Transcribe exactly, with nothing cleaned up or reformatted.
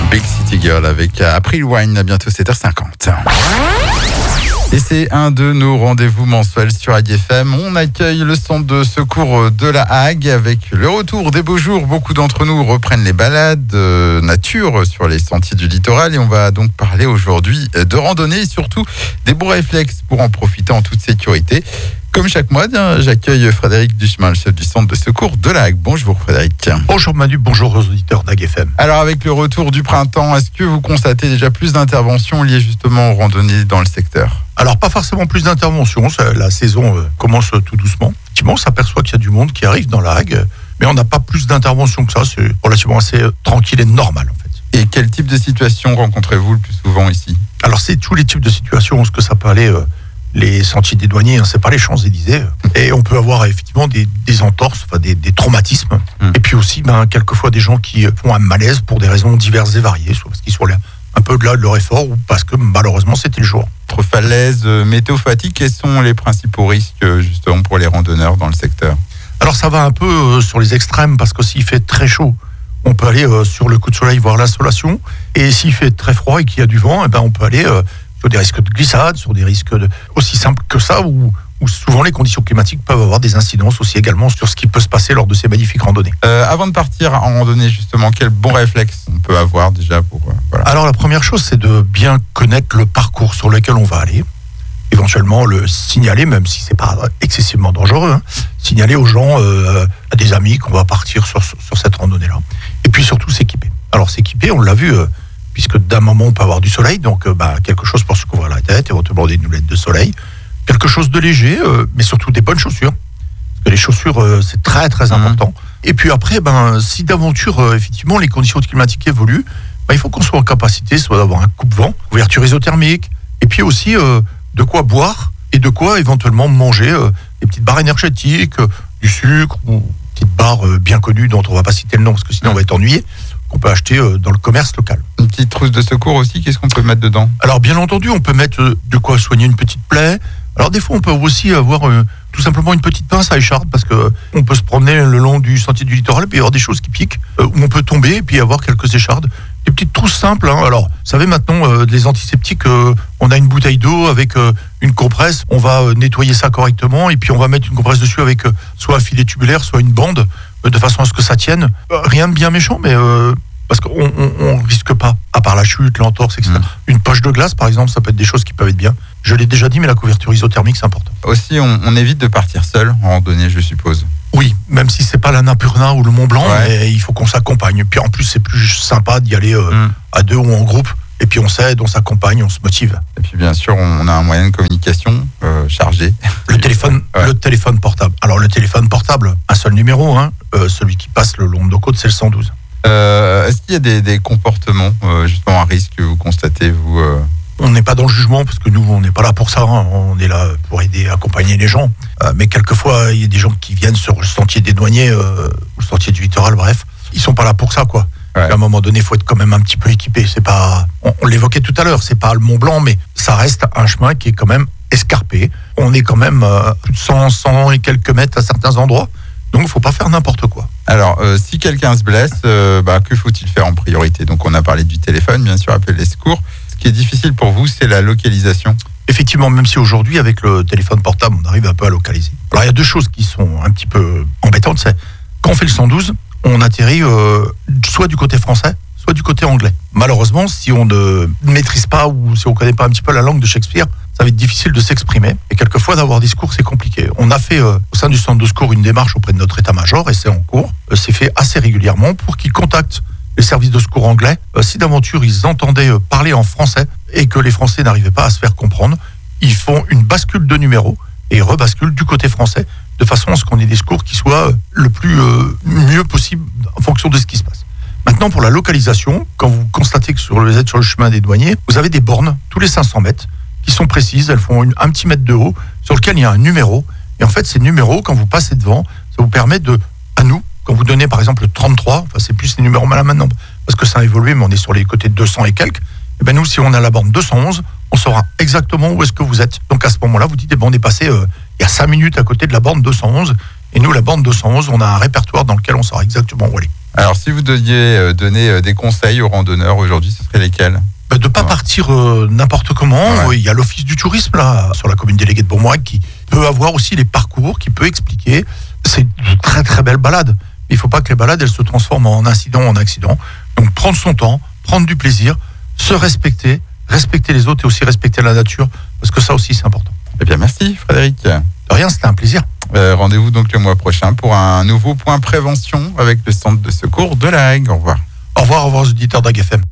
Big City Girl avec April Wine, à bientôt sept heures cinquante. Et c'est un de nos rendez-vous mensuels sur A D F M. On accueille le centre de secours de la Hague avec le retour des beaux jours. Beaucoup d'entre nous reprennent les balades euh, nature sur les sentiers du littoral et on va donc parler aujourd'hui de randonnée et surtout des bons réflexes pour en profiter en toute sécurité. Comme chaque mois, j'accueille Frédéric Duchemin, le chef du centre de secours de la Hague. Bonjour Frédéric. Bonjour Manu, bonjour aux auditeurs d'A G F M. Alors avec le retour du printemps, est-ce que vous constatez déjà plus d'interventions liées justement aux randonnées dans le secteur ? Alors pas forcément plus d'interventions, la saison commence tout doucement. Effectivement, on s'aperçoit qu'il y a du monde qui arrive dans la Hague, mais on n'a pas plus d'interventions que ça, c'est relativement assez tranquille et normal en fait. Et quel type de situation rencontrez-vous le plus souvent ici ? Alors c'est tous les types de situations, ce que ça peut aller... Euh, les sentiers des douaniers, hein, c'est pas les Champs-Élysées. Et on peut avoir effectivement des, des entorses, enfin des, des traumatismes. Mmh. Et puis aussi, ben, quelquefois, des gens qui font un malaise pour des raisons diverses et variées, soit parce qu'ils sont là un peu au-delà de leur effort, ou parce que malheureusement, c'était le jour. Entre falaises, météo, fatigue, quels sont les principaux risques justement pour les randonneurs dans le secteur ? Alors ça va un peu euh, sur les extrêmes, parce que s'il fait très chaud, on peut aller euh, sur le coup de soleil voir l'insolation. Et s'il fait très froid et qu'il y a du vent, eh ben, on peut aller... Euh, sur des risques de glissade, sur des risques de... aussi simples que ça, où, où souvent les conditions climatiques peuvent avoir des incidences aussi également sur ce qui peut se passer lors de ces magnifiques randonnées. Euh, avant de partir en randonnée, justement, quel bon réflexe on peut avoir déjà pour... Euh, voilà. Alors la première chose, c'est de bien connaître le parcours sur lequel on va aller, éventuellement le signaler, même si c'est pas excessivement dangereux, hein, signaler aux gens, euh, à des amis qu'on va partir sur, sur cette randonnée-là. Et puis surtout s'équiper. Alors s'équiper, on l'a vu... Euh, puisque d'un moment on peut avoir du soleil, donc euh, bah, quelque chose pour se couvrir la tête, éventuellement des lunettes de soleil, quelque chose de léger, euh, mais surtout des bonnes chaussures, parce que les chaussures euh, c'est très très important. Mmh. Et puis après, ben, si d'aventure euh, effectivement les conditions climatiques évoluent, ben, il faut qu'on soit en capacité soit d'avoir un coupe-vent, couverture isothermique, et puis aussi euh, de quoi boire et de quoi éventuellement manger, euh, des petites barres énergétiques, euh, du sucre, ou petites barres euh, bien connues dont on ne va pas citer le nom parce que sinon on va être ennuyé, qu'on peut acheter dans le commerce local. Une petite trousse de secours aussi, qu'est-ce qu'on peut mettre dedans ? Alors bien entendu, on peut mettre de quoi soigner une petite plaie. Alors des fois, on peut aussi avoir euh, tout simplement une petite pince à écharpe parce que on peut se promener le long du sentier du littoral et puis y avoir des choses qui piquent, euh, où on peut tomber et puis avoir quelques échardes. Des petites trousses simples. Hein. Alors, vous savez maintenant, euh, les antiseptiques, euh, on a une bouteille d'eau avec euh, une compresse, on va euh, nettoyer ça correctement et puis on va mettre une compresse dessus avec euh, soit un filet tubulaire, soit une bande, de façon à ce que ça tienne. Euh, rien de bien méchant, mais euh, parce qu'on ne risque pas, à part la chute, l'entorse, et cetera. Mmh. Une poche de glace, par exemple, ça peut être des choses qui peuvent être bien. Je l'ai déjà dit, mais la couverture isothermique, c'est important. Aussi, on, on évite de partir seul en randonnée, je suppose. Oui, même si c'est pas l'Annapurna ou le Mont Blanc, ouais. Mais il faut qu'on s'accompagne. Puis en plus, c'est plus sympa d'y aller euh, mmh. à deux ou en groupe. Et puis on s'aide, on s'accompagne, on se motive. Et puis bien sûr, on a un moyen de communication euh, chargé. Le téléphone, ouais. le téléphone portable. Alors le téléphone portable, un seul numéro, hein, euh, celui qui passe le long de nos côtes, c'est le cent douze. Euh, est-ce qu'il y a des, des comportements euh, justement à risque que vous constatez, vous euh... On n'est pas dans le jugement parce que nous, on n'est pas là pour ça. Hein. On est là pour aider, accompagner les gens. Euh, mais quelquefois, il y a des gens qui viennent sur le sentier des douaniers, euh, le sentier du littoral, bref. Ils sont pas là pour ça, quoi. Ouais. À un moment donné, il faut être quand même un petit peu équipé. C'est pas, on, on l'évoquait tout à l'heure, c'est pas le Mont Blanc, mais ça reste un chemin qui est quand même escarpé. On est quand même euh, plus de cent, cent et quelques mètres à certains endroits. Donc, il ne faut pas faire n'importe quoi. Alors, euh, si quelqu'un se blesse, euh, bah, que faut-il faire en priorité ? Donc, on a parlé du téléphone, bien sûr, appeler les secours. Ce qui est difficile pour vous, c'est la localisation. Effectivement, même si aujourd'hui, avec le téléphone portable, on arrive un peu à localiser. Alors, il y a deux choses qui sont un petit peu embêtantes. C'est quand on fait le cent douze, on atterrit euh, soit du côté français, soit du côté anglais. Malheureusement, si on ne maîtrise pas ou si on ne connaît pas un petit peu la langue de Shakespeare, ça va être difficile de s'exprimer. Et quelquefois, d'avoir des secours, c'est compliqué. On a fait, euh, au sein du centre de secours, une démarche auprès de notre état-major, et c'est en cours. Euh, c'est fait assez régulièrement pour qu'ils contactent les services de secours anglais. Euh, si d'aventure, ils entendaient euh, parler en français et que les Français n'arrivaient pas à se faire comprendre, ils font une bascule de numéro et rebasculent du côté français, de façon à ce qu'on ait des secours qui soient le plus euh, mieux possible en fonction de ce qui se passe. Maintenant, pour la localisation, quand vous constatez que sur, vous êtes sur le chemin des douaniers, vous avez des bornes tous les cinq cents mètres qui sont précises, elles font une, un petit mètre de haut, sur lequel il y a un numéro. Et en fait, ces numéros, quand vous passez devant, ça vous permet de, à nous, quand vous donnez par exemple le trente-trois, enfin c'est plus les numéros malins maintenant, parce que ça a évolué, mais on est sur les côtés de deux cents et quelques, et ben nous, si on a la borne deux cent onze, on saura exactement où est-ce que vous êtes. Donc à ce moment-là, vous dites, eh ben, on est passé euh, il y a cinq minutes à côté de la borne deux cent onze, et nous, la borne deux cent onze, on a un répertoire dans lequel on saura exactement où aller. Alors, si vous deviez euh, donner euh, des conseils aux randonneurs aujourd'hui, ce serait lesquels? Bah, de ne pas Ouais. partir euh, n'importe comment. Ouais. Il y a l'office du tourisme là, sur la commune déléguée de Bourmois qui peut avoir aussi les parcours, qui peut expliquer. C'est de très très belles balades. Il ne faut pas que les balades elles se transforment en incident en accident. Donc prendre son temps, prendre du plaisir, se respecter, respecter les autres et aussi respecter la nature, parce que ça aussi c'est important. Eh bien, merci Frédéric. De rien, c'était un plaisir. Euh, rendez-vous donc le mois prochain pour un nouveau point prévention avec le centre de secours de la Hague. Au revoir. Au revoir, au revoir aux auditeurs d'A G F M.